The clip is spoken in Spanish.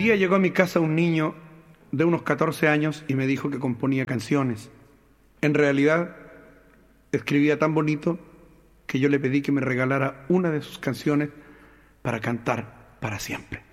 día llegó a mi casa un niño de unos 14 años y me dijo que componía canciones. En realidad, escribía tan bonito que yo le pedí que me regalara una de sus canciones para cantar para siempre.